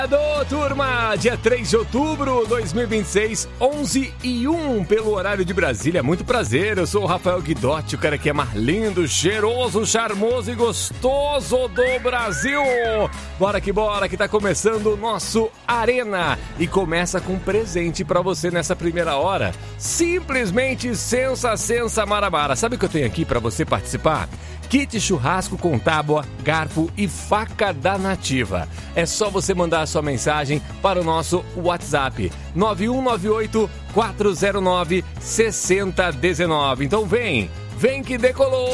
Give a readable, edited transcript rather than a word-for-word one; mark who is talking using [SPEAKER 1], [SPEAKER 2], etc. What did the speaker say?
[SPEAKER 1] Alô, turma! Dia 3 de outubro de 2026, 11h01 pelo horário de Brasília. Muito prazer, eu sou o Rafael Guidotti, o cara que é mais lindo, cheiroso, charmoso e gostoso do Brasil. Bora que tá começando o nosso Arena. E começa com um presente pra você nessa primeira hora. Simplesmente sensa marabara. Sabe o que eu tenho aqui pra você participar? Kit churrasco com tábua, garfo e faca da Nativa. É só você mandar a sua mensagem para o nosso WhatsApp 9198-409-6019. Então vem que decolou!